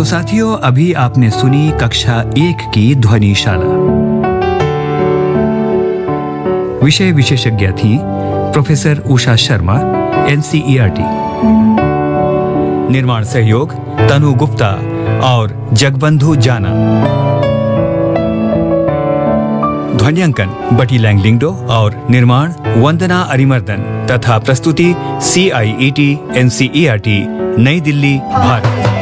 तो साथियों, अभी आपने सुनी कक्षा 1 की ध्वनिशाला। विषय विशेषज्ञ थी प्रोफेसर उषा शर्मा, NCERT। निर्माण सहयोग तनु गुप्ता और जगबंधु जाना। ध्वन्यांकन बटी लैंगलिंगडो और निर्माण वंदना अरिमर्दन तथा प्रस्तुति CIET NCERT नई दिल्ली, भारत।